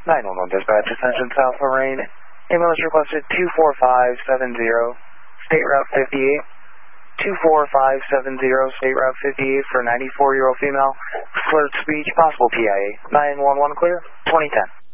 911 dispatch, attention South Lorraine. Ambulance requested 24570, State Route 58. 24570, State Route 58 for a 94-year-old female. Slurred speech, possible PIA. 911 clear, 2010.